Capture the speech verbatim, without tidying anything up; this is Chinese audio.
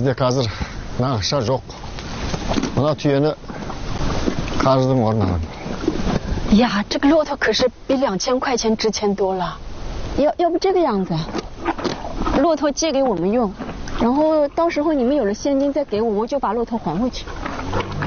bizde hazır nakışa yok. Buna tüyeni karızdım oradan. 呀，这个骆驼可是比两千块钱值钱多了。要要不这个样子，骆驼借给我们用，然后到时候你们有了现金再给我，我就把骆驼还回去。